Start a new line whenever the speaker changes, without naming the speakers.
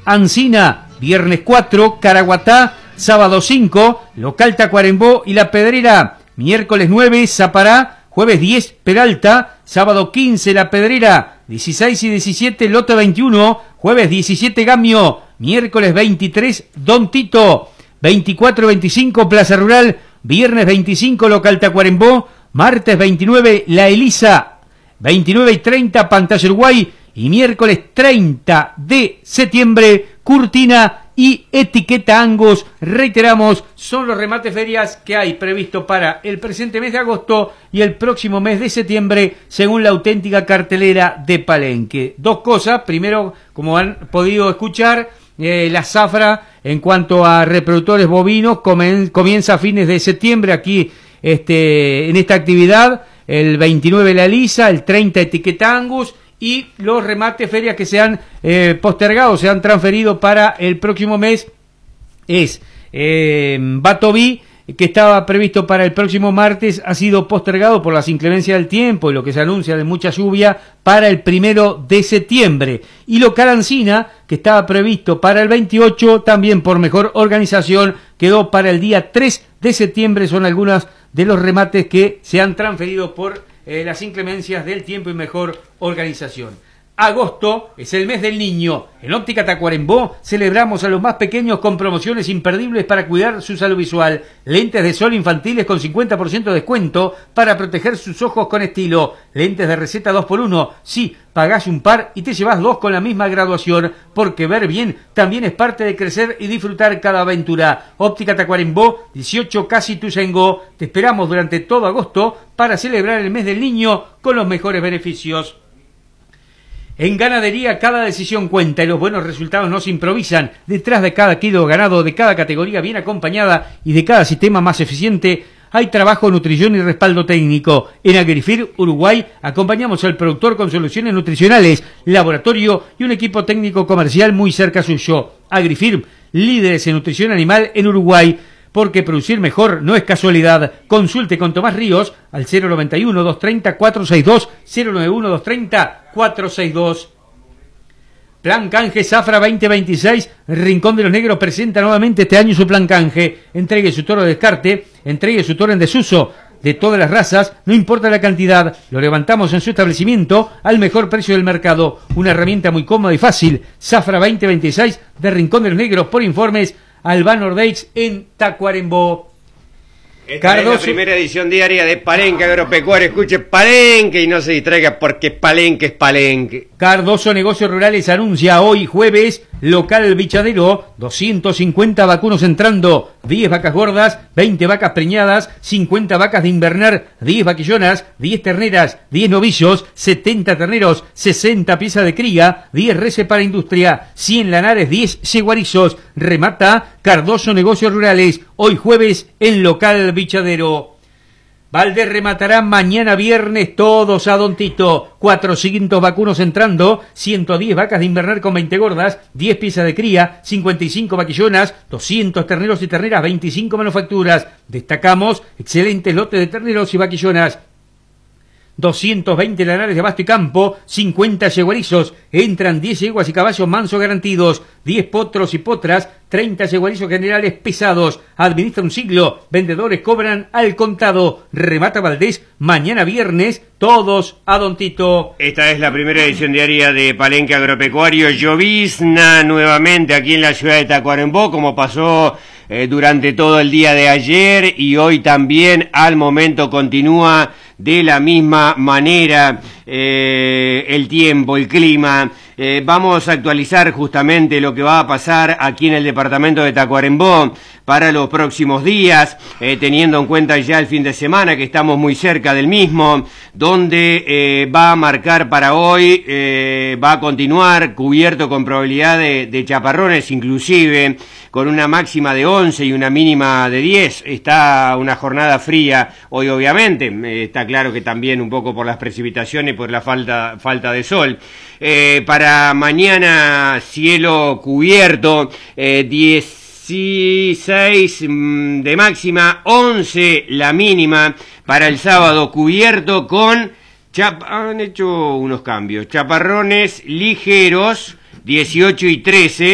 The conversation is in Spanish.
Ancina, viernes 4, Caraguatá, sábado 5, local Tacuarembó y La Pedrera, miércoles 9, Zapará, jueves 10, Peralta, sábado 15, La Pedrera, 16 y 17, Lote 21, jueves 17, Gamio, miércoles 23, Don Tito, 24 y 25, Plaza Rural, viernes 25, local Tacuarembó, martes 29, La Elisa, 29 y 30, Pantalla Uruguay, y miércoles 30 de septiembre, Curtina y Etiqueta Angus. Reiteramos, son los remates ferias que hay previsto para el presente mes de agosto y el próximo mes de septiembre, según la auténtica cartelera de Palenque. Dos cosas: primero, como han podido escuchar, la zafra en cuanto a reproductores bovinos comienza a fines de septiembre aquí en esta actividad. El 29 La Elisa, el 30 Etiqueta Angus, y los remates ferias que se han postergado, se han transferido para el próximo mes es Batoví, que estaba previsto para el próximo martes, ha sido postergado por las inclemencias del tiempo y lo que se anuncia de mucha lluvia para el 1 de septiembre. Y local Ancina, que estaba previsto para el 28, también por mejor organización, quedó para el día 3 de septiembre. Son algunos de los remates que se han transferido por las inclemencias del tiempo y mejor organización. Agosto es el mes del niño. En Óptica Tacuarembó celebramos a los más pequeños con promociones imperdibles para cuidar su salud visual. Lentes de sol infantiles con 50% de descuento para proteger sus ojos con estilo. Lentes de receta 2x1. Sí, pagás un par y te llevas 2 con la misma graduación, porque ver bien también es parte de crecer y disfrutar cada aventura. Óptica Tacuarembó, 18 Casi Ituzaingó. Te esperamos durante todo agosto para celebrar el mes del niño con los mejores beneficios. En ganadería, cada decisión cuenta y los buenos resultados no se improvisan. Detrás de cada kilo ganado, de cada categoría bien acompañada y de cada sistema más eficiente, hay trabajo, nutrición y respaldo técnico. En Agrifir Uruguay acompañamos al productor con soluciones nutricionales, laboratorio y un equipo técnico comercial muy cerca suyo. Agrifir, líderes en nutrición animal en Uruguay. Porque producir mejor no es casualidad. Consulte con Tomás Ríos al 091-230-462, 091-230-462. Plan Canje Zafra 2026, Rincón de los Negros presenta nuevamente este año su plan canje. Entregue su toro de descarte, entregue su toro en desuso, de todas las razas, no importa la cantidad, lo levantamos en su establecimiento al mejor precio del mercado. Una herramienta muy cómoda y fácil. Zafra 2026 de Rincón de los Negros. Por informes, Albano Ordeix en Tacuarembó.
Esta es la primera edición diaria de Palenque Agropecuario. Escuche Palenque y no se distraiga, porque Palenque es Palenque.
Cardoso Negocios Rurales anuncia hoy jueves, local Bichadero, 250 vacunos entrando, 10 vacas gordas, 20 vacas preñadas, 50 vacas de invernar, 10 vaquillonas, 10 terneras, 10 novicios, 70 terneros, 60 piezas de cría, 10 reses para industria, 100 lanares, 10 yeguarizos. Remata Cardoso Negocios Rurales, hoy jueves en local Bichadero. Valdés rematará mañana viernes todos a Don Tito. 400 vacunos entrando, 110 vacas de invernar con 20 gordas, 10 piezas de cría, 55 vaquillonas, 200 terneros y terneras, 25 manufacturas. Destacamos excelentes lotes de terneros y vaquillonas. 220 lanares de abasto y campo, 50 yeguarizos, entran 10 yeguas y caballos mansos garantidos, 10 potros y potras, 30 yeguarizos generales pesados. Administra un siglo, vendedores cobran al contado. Remata Valdés mañana viernes, todos a Don Tito.
Esta es la primera edición diaria de Palenque Agropecuario. Llovizna nuevamente aquí en la ciudad de Tacuarembó, como pasó durante todo el día de ayer, y hoy también al momento continúa de la misma manera el tiempo, el clima. Vamos a actualizar justamente lo que va a pasar aquí en el departamento de Tacuarembó para los próximos días, teniendo en cuenta ya el fin de semana, que estamos muy cerca del mismo, donde va a marcar para hoy, va a continuar cubierto con probabilidad de chaparrones, inclusive con una máxima de 11 y una mínima de 10. Está una jornada fría hoy, obviamente. Está claro que también un poco por las precipitaciones y por la falta de sol. Para mañana, cielo cubierto, 16 de máxima, 11 la mínima. Para el sábado, cubierto con... han hecho unos cambios. Chaparrones ligeros, 18 y 13.